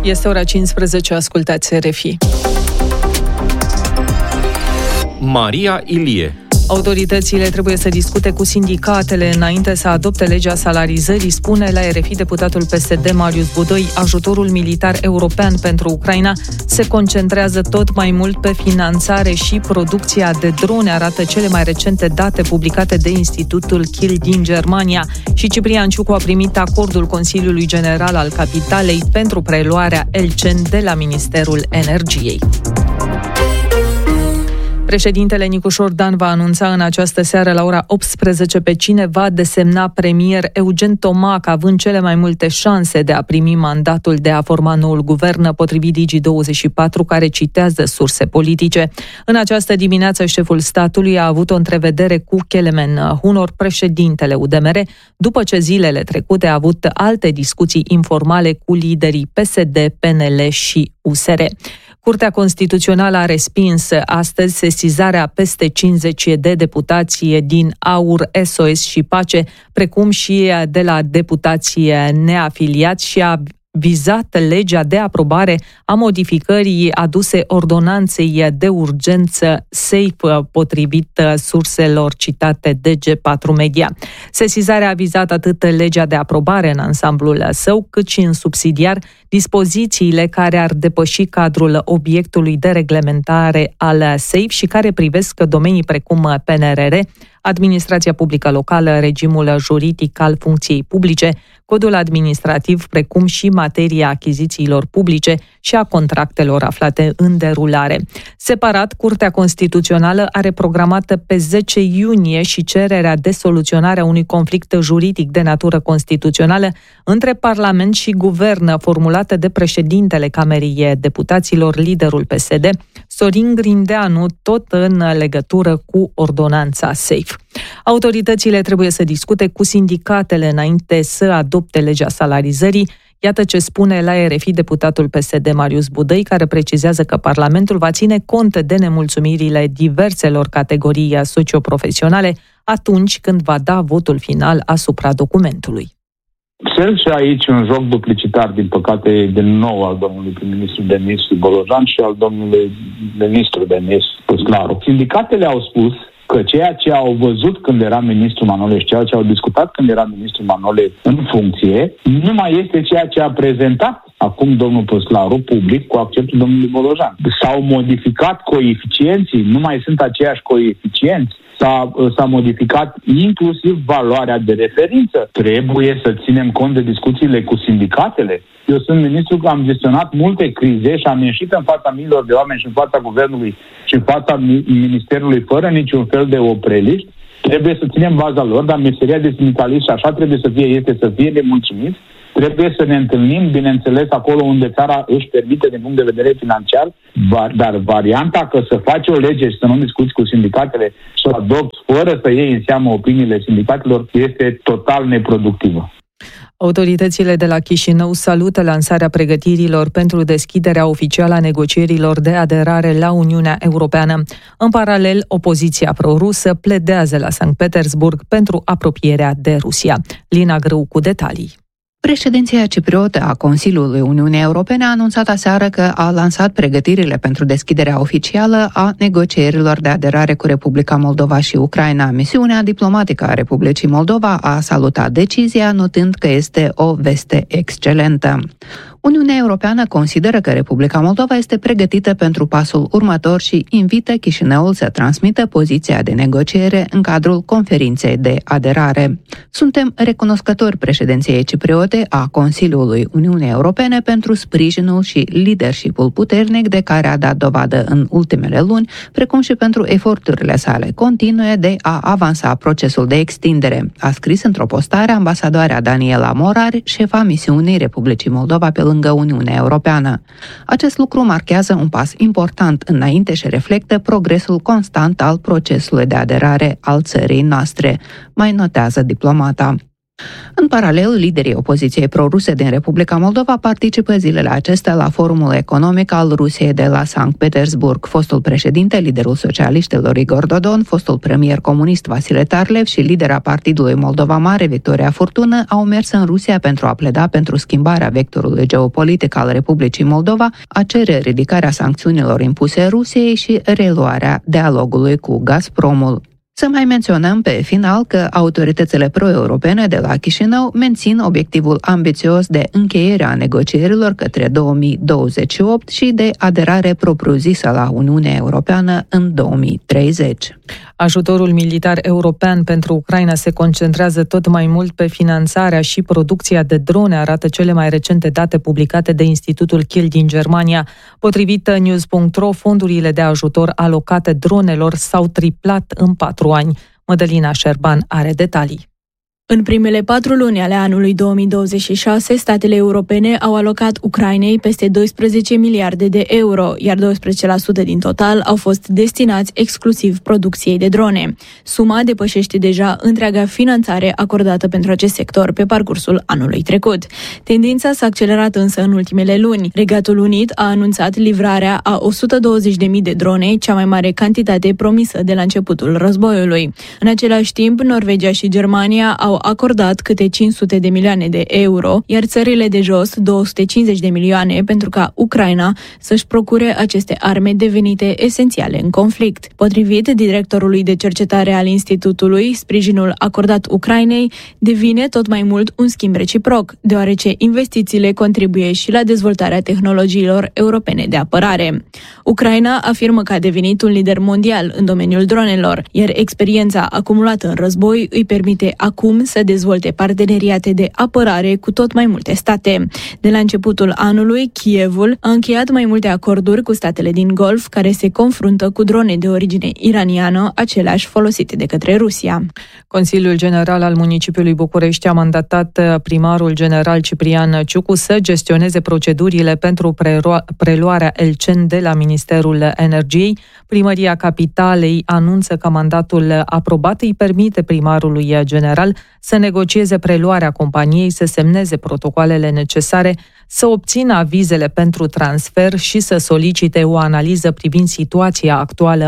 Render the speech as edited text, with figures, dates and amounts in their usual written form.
Este ora 15, ascultați RFI. Maria Ilie. Autoritățile trebuie să discute cu sindicatele înainte să adopte legea salarizării, spune la RFI deputatul PSD Marius Budoi. Ajutorul militar european pentru Ucraina se concentrează tot mai mult pe finanțare și producția de drone, arată cele mai recente date publicate de Institutul Kiel din Germania. Și Ciprian Ciucu a primit acordul Consiliului General al Capitalei pentru preluarea Elcen de la Ministerul Energiei. Președintele Nicușor Dan va anunța în această seară la ora 18 pe cine va desemna premier. Eugen Tomac, având cele mai multe șanse de a primi mandatul de a forma noul guvern, potrivit Digi24, care citează surse politice. În această dimineață, șeful statului a avut o întrevedere cu Kelemen Hunor, președintele UDMR, după ce zilele trecute a avut alte discuții informale cu liderii PSD, PNL și USR. Curtea Constituțională a respins astăzi sesizarea peste 50 de deputații din AUR, SOS și Pace, precum și de la deputații neafiliați și a vizat legea de aprobare a modificării aduse ordonanței de urgență SAFE, potrivit surselor citate de G4 Media. Sesizarea a vizat atât legea de aprobare în ansamblul său, cât și în subsidiar dispozițiile care ar depăși cadrul obiectului de reglementare al SAFE și care privesc domenii precum PNRR, administrația publică locală, regimul juridic al funcției publice, codul administrativ, precum și materia achizițiilor publice și a contractelor aflate în derulare. Separat, Curtea Constituțională are programată pe 10 iunie și cererea de soluționare a unui conflict juridic de natură constituțională între Parlament și Guvern, formulată de președintele Camerei Deputaților, liderul PSD, Sorin Grindeanu, tot în legătură cu ordonanța SAFE. Autoritățile trebuie să discute cu sindicatele înainte să adopte legea salarizării. Iată ce spune la RFI deputatul PSD Marius Budoi, care precizează că Parlamentul va ține cont de nemulțumirile diverselor categorii socioprofesionale atunci când va da votul final asupra documentului. Se și aici un joc duplicitar, din păcate, din nou al domnului prim-ministru Denis Bolojan și al domnului ministru Denis Păslaru. Sindicatele au spus că ceea ce au văzut când era ministru Manole și ceea ce au discutat când era ministru Manole în funcție, nu mai este ceea ce a prezentat acum domnul Păslaru public cu acceptul domnului Bolojan. S-au modificat coeficienții, nu mai sunt aceiași coeficienți. S-a modificat inclusiv valoarea de referință. Trebuie să ținem cont de discuțiile cu sindicatele. Eu sunt ministru că am gestionat multe crize și am ieșit în fața miilor de oameni și în fața guvernului și în fața ministerului fără niciun fel de opreliști. Trebuie să ținem baza lor, dar meseria de sindicalist și așa trebuie să fie, este să fie nemulțumiți. Trebuie să ne întâlnim, bineînțeles, acolo unde țara își permite din punct de vedere financiar, dar varianta că să faci o lege și să nu discuți cu sindicatele și să o adopți fără să iei în seamă opiniile sindicatelor este total neproductivă. Autoritățile de la Chișinău salută lansarea pregătirilor pentru deschiderea oficială a negocierilor de aderare la Uniunea Europeană. În paralel, opoziția pro-rusă pledează la Sankt Petersburg pentru apropierea de Rusia. Lina Grâu cu detalii. Președinția cipriotă a Consiliului Uniunii Europene a anunțat aseară că a lansat pregătirile pentru deschiderea oficială a negocierilor de aderare cu Republica Moldova și Ucraina. Misiunea diplomatică a Republicii Moldova a salutat decizia, notând că este o veste excelentă. Uniunea Europeană consideră că Republica Moldova este pregătită pentru pasul următor și invită Chișinăul să transmită poziția de negociere în cadrul conferinței de aderare. Suntem recunoscători președinției cipriote a Consiliului Uniunii Europene pentru sprijinul și leadership-ul puternic de care a dat dovadă în ultimele luni, precum și pentru eforturile sale continue de a avansa procesul de extindere, a scris într-o postare ambasadoarea Daniela Morari, șefa misiunii Republicii Moldova pe lângă Uniunea Europeană. Acest lucru marchează un pas important înainte și reflectă progresul constant al procesului de aderare al țării noastre, mai notează diplomata. În paralel, liderii opoziției proruse din Republica Moldova participă zilele acestea la forumul economic al Rusiei de la Sankt Petersburg. Fostul președinte, liderul socialiștilor Igor Dodon, fostul premier comunist Vasile Tarlev și lidera Partidului Moldova Mare, Victoria Furtună, au mers în Rusia pentru a pleda pentru schimbarea vectorului geopolitic al Republicii Moldova, a cere ridicarea sancțiunilor impuse Rusiei și reluarea dialogului cu Gazpromul. Să mai menționăm pe final că autoritățile pro-europene de la Chișinău mențin obiectivul ambițios de încheiere a negocierilor către 2028 și de aderare propriu-zisă la Uniunea Europeană în 2030. Ajutorul militar european pentru Ucraina se concentrează tot mai mult pe finanțarea și producția de drone, arată cele mai recente date publicate de Institutul Kiel din Germania. Potrivit News.ro, fondurile de ajutor alocate dronelor s-au triplat în 4 ani. Mădălina Șerban are detalii. În primele 4 luni ale anului 2026, statele europene au alocat Ucrainei peste 12 miliarde de euro, iar 12% din total au fost destinați exclusiv producției de drone. Suma depășește deja întreaga finanțare acordată pentru acest sector pe parcursul anului trecut. Tendința s-a accelerat însă în ultimele luni. Regatul Unit a anunțat livrarea a 120.000 de drone, cea mai mare cantitate promisă de la începutul războiului. În același timp, Norvegia și Germania au acordat câte 500 de milioane de euro, iar țările de jos 250 de milioane pentru ca Ucraina să-și procure aceste arme devenite esențiale în conflict. Potrivit directorului de cercetare al institutului, sprijinul acordat Ucrainei devine tot mai mult un schimb reciproc, deoarece investițiile contribuie și la dezvoltarea tehnologiilor europene de apărare. Ucraina afirmă că a devenit un lider mondial în domeniul dronelor, iar experiența acumulată în război îi permite acum să dezvolte parteneriate de apărare cu tot mai multe state. De la începutul anului, Kievul a încheiat mai multe acorduri cu statele din Golf care se confruntă cu drone de origine iraniană, aceleași folosite de către Rusia. Consiliul General al Municipiului București a mandatat primarul general Ciprian Ciucu să gestioneze procedurile pentru preluarea Elcen de la Ministerul Energiei. Primăria Capitalei anunță că mandatul aprobat îi permite primarului general să negocieze preluarea companiei, să semneze protocoalele necesare, să obțină avizele pentru transfer și să solicite o analiză privind situația actuală